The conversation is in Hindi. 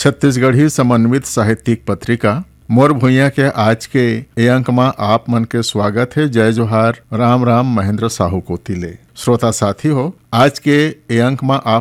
छत्तीसगढ़ी समन्वित साहित्यिक पत्रिका मोर भुइयां के आज के ए अंक में आप मन के स्वागत है। जय जोहार, राम राम। महेंद्र साहू कोतिले। श्रोता साथी हो, आज के ए अंक में आप